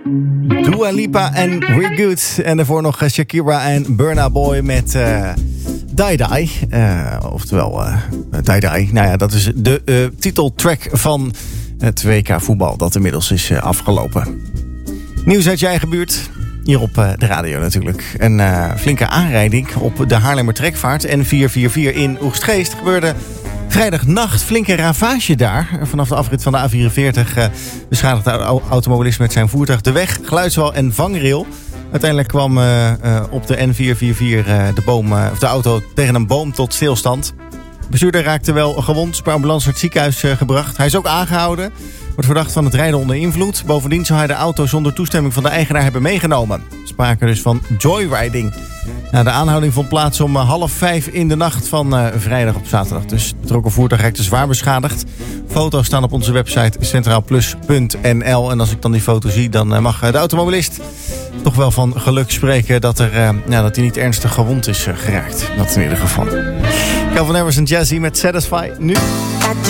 Dua Lipa en We're Good. En daarvoor nog Shakira en Burna Boy met Die Die. Oftewel Die Die. Nou ja, dat is de titeltrack van het WK voetbal dat inmiddels is afgelopen. Nieuws uit je eigen buurt. Hier op de radio natuurlijk. Een flinke aanrijding op de Haarlemmer Trekvaart. N444 in Oegstgeest gebeurde vrijdagnacht. Flinke ravage daar. Vanaf de afrit van de A44 beschadigde de automobilist met zijn voertuig de weg, geluidswal en vangrail. Uiteindelijk kwam op de N444 de auto tegen een boom tot stilstand. De bestuurder raakte wel gewond, per ambulance naar het ziekenhuis gebracht. Hij is ook aangehouden. Wordt verdacht van het rijden onder invloed. Bovendien zou hij de auto zonder toestemming van de eigenaar hebben meegenomen. Sprake dus van joyriding. Nou, de aanhouding vond plaats om 4:30 in de nacht van vrijdag op zaterdag. Dus het betrokken voertuig raakte zwaar beschadigd. Foto's staan op onze website centraalplus.nl. En als ik dan die foto zie, dan mag de automobilist toch wel van geluk spreken dat hij niet ernstig gewond is geraakt. Dat in ieder geval. Calvin Harris en Jazzy met Satisfy nu.